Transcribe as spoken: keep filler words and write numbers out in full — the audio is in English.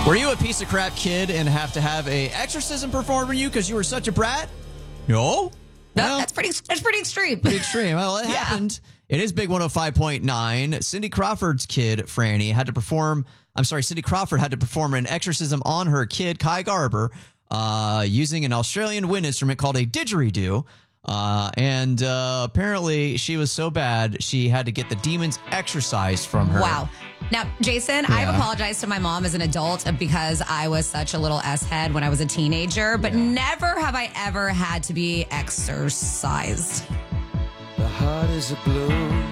Were you a piece of crap kid and have to have a exorcism performed on you because you were such a brat? No. No, Well, that's pretty. That's pretty extreme. pretty extreme. Well, it Yeah. happened. It is Big one oh five point nine. Cindy Crawford's kid, Franny, had to perform. I'm sorry, Cindy Crawford had to perform an exorcism on her kid, Kai Garber, uh, using an Australian wind instrument called a didgeridoo. Uh, and uh, apparently, she was so bad she had to get the demons exorcised from her. Wow. Now, Jason, Yeah. I've apologized to my mom as an adult because I was such a little S-head when I was a teenager, but never have I ever had to be exorcised. The heart is a blue.